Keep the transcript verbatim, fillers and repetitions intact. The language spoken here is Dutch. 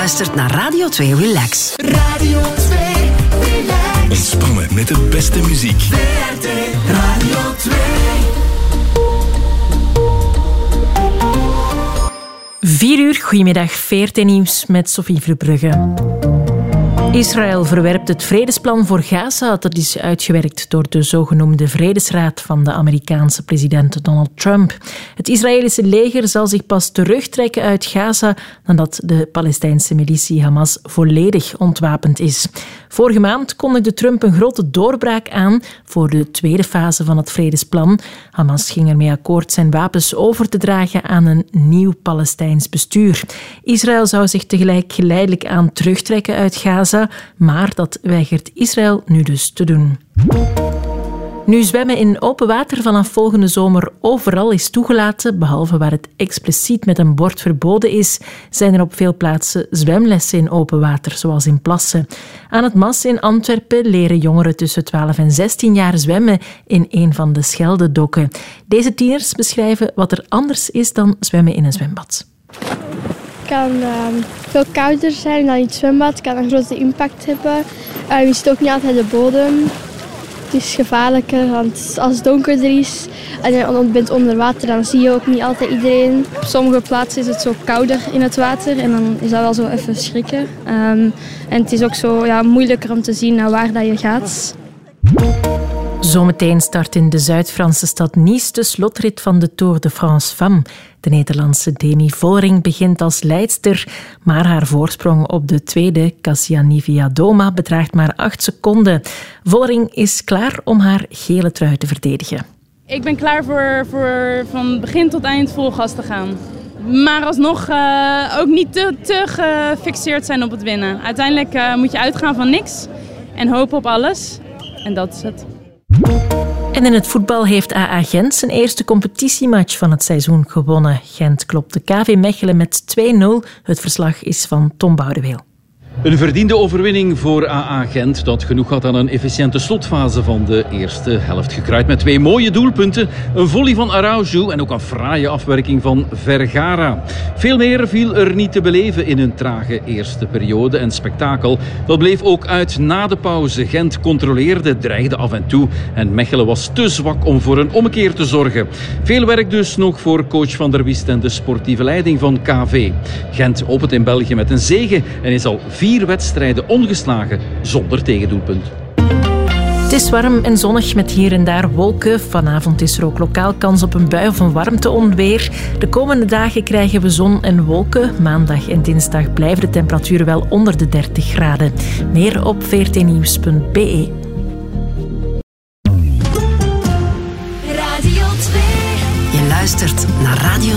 luistert naar Radio twee Relax. Radio twee Relax. Ontspannen met de beste muziek. V R T Radio twee. Vier uur, goedemiddag, V R T Nieuws met Sophie Verbrugge. Israël verwerpt het vredesplan voor Gaza dat is uitgewerkt door de zogenoemde Vredesraad van de Amerikaanse president Donald Trump. Het Israëlische leger zal zich pas terugtrekken uit Gaza nadat de Palestijnse militie Hamas volledig ontwapend is. Vorige maand kondigde Trump een grote doorbraak aan voor de tweede fase van het vredesplan. Hamas ging ermee akkoord zijn wapens over te dragen aan een nieuw Palestijns bestuur. Israël zou zich tegelijk geleidelijk aan terugtrekken uit Gaza, maar dat weigert Israël nu dus te doen. Nu zwemmen in open water vanaf volgende zomer overal is toegelaten, behalve waar het expliciet met een bord verboden is, zijn er op veel plaatsen zwemlessen in open water, zoals in plassen. Aan het Mas in Antwerpen leren jongeren tussen twaalf en zestien jaar zwemmen in een van de Scheldedokken. Deze tieners beschrijven wat er anders is dan zwemmen in een zwembad. Het kan uh, veel kouder zijn dan in het zwembad. Het kan een grote impact hebben. Uh, je ziet ook niet altijd de bodem. Het is gevaarlijker, want als het donkerder is en je bent onder water, dan zie je ook niet altijd iedereen. Op sommige plaatsen is het zo kouder in het water en dan is dat wel zo even schrikken. Um, en het is ook zo ja, moeilijker om te zien naar waar dat je gaat. Zometeen start in de Zuid-Franse stad Nice de slotrit van de Tour de France Femmes. De Nederlandse Demi Vollering begint als leidster, maar haar voorsprong op de tweede, Kasia Niewiadoma, bedraagt maar acht seconden. Vollering is klaar om haar gele trui te verdedigen. Ik ben klaar voor, voor van begin tot eind vol gas te gaan. Maar alsnog uh, ook niet te, te gefixeerd zijn op het winnen. Uiteindelijk uh, moet je uitgaan van niks en hopen op alles. En dat is het. En in het voetbal heeft A A Gent zijn eerste competitiematch van het seizoen gewonnen. Gent klopte K V Mechelen met twee nul. Het verslag is van Tom Boudeweel. Een verdiende overwinning voor A A Gent dat genoeg had aan een efficiënte slotfase van de eerste helft. Gekruid met twee mooie doelpunten, een volley van Araujo en ook een fraaie afwerking van Vergara. Veel meer viel er niet te beleven in een trage eerste periode en spektakel. Dat bleef ook uit na de pauze. Gent controleerde, dreigde af en toe en Mechelen was te zwak om voor een ommekeer te zorgen. Veel werk dus nog voor coach Van der Wiest en de sportieve leiding van K V. Gent opent in België met een zege en is al vier Vier wedstrijden ongeslagen zonder tegendoelpunt. Het is warm en zonnig met hier en daar wolken. Vanavond is er ook lokaal kans op een bui of een warmteonweer. De komende dagen krijgen we zon en wolken. Maandag en dinsdag blijven de temperaturen wel onder de dertig graden. Meer op v r t nieuws punt b e. Radio twee. Je luistert naar Radio